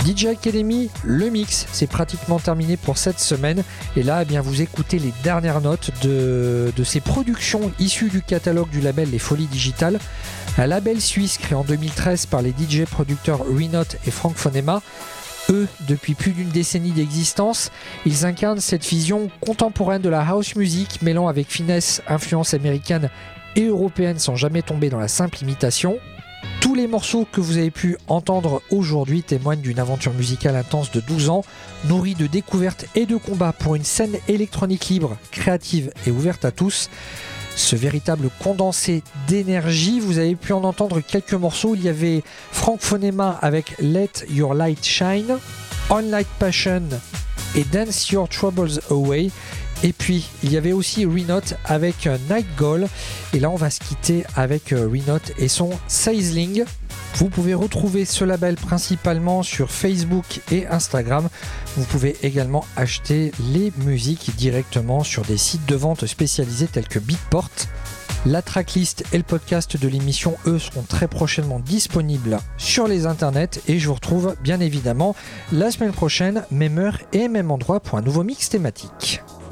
DJ Academy, le mix, c'est pratiquement terminé pour cette semaine. Et là, eh bien, vous écoutez les dernières notes de ces productions issues du catalogue du label Les Folies Digitales. Un label suisse créé en 2013 par les DJ producteurs Renote et Frank Fonema. Eux, depuis plus d'une décennie d'existence, ils incarnent cette vision contemporaine de la house music, mêlant avec finesse influences américaines et européennes sans jamais tomber dans la simple imitation. Tous les morceaux que vous avez pu entendre aujourd'hui témoignent d'une aventure musicale intense de 12 ans, nourrie de découvertes et de combats pour une scène électronique libre, créative et ouverte à tous. Ce véritable condensé d'énergie, vous avez pu en entendre quelques morceaux. Il y avait Frank Fonema avec Let Your Light Shine, On Light Passion et Dance Your Troubles Away. Et puis, il y avait aussi Renote avec Night Goal. Et là, on va se quitter avec Renote et son Sizzling. Vous pouvez retrouver ce label principalement sur Facebook et Instagram. Vous pouvez également acheter les musiques directement sur des sites de vente spécialisés tels que Beatport. La tracklist et le podcast de l'émission, eux, seront très prochainement disponibles sur les internets. Et je vous retrouve bien évidemment la semaine prochaine, même heure et même endroit pour un nouveau mix thématique.